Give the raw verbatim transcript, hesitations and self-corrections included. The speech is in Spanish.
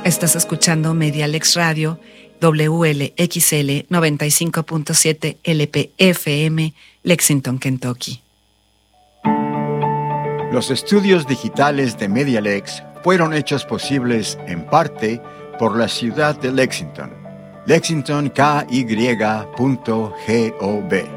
Estás escuchando Medialex Radio, W L X L noventa y cinco punto siete L P F M, Lexington, Kentucky. Los estudios digitales de Medialex fueron hechos posibles en parte por la ciudad de Lexington. Lexington K Y punto gov.